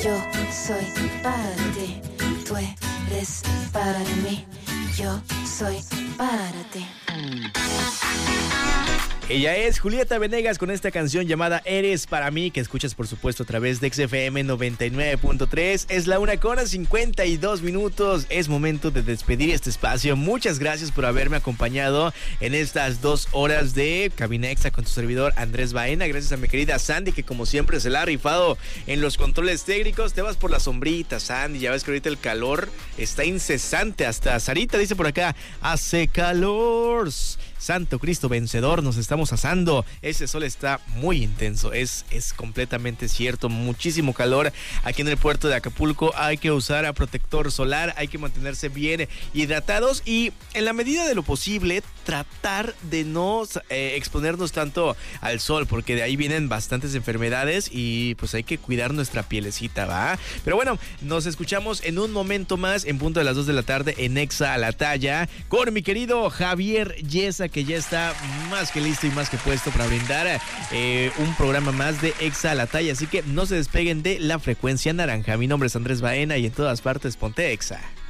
Yo soy para ti, tú eres para mí. Yo soy para ti. Ella es Julieta Venegas con esta canción llamada Eres para mí, que escuchas por supuesto a través de XFM 99.3. Es la 1:52. Es momento de despedir este espacio. Muchas gracias por haberme acompañado en estas 2 horas de Cabina Exa con tu servidor Andrés Baena. Gracias a mi querida Sandy, que como siempre se la ha rifado en los controles técnicos. Te vas por la sombrita, Sandy. Ya ves que ahorita el calor está incesante. Hasta Sarita dice por acá, hace calor. Santo Cristo vencedor, nos estamos asando. Ese sol está muy intenso, es completamente cierto. Muchísimo calor aquí en el puerto de Acapulco. Hay que usar protector solar, hay que mantenerse bien hidratados y en la medida de lo posible tratar de no exponernos tanto al sol, porque de ahí vienen bastantes enfermedades y pues hay que cuidar nuestra pielecita, ¿va? Pero bueno, nos escuchamos en un momento más en punto de las 2 de la tarde en Exa a la Talla con mi querido Javier Yesa, que ya está más que listo y más que puesto para brindar un programa más de Exa a la Talla. Así que no se despeguen de la frecuencia naranja. Mi nombre es Andrés Baena y en todas partes ponte Exa.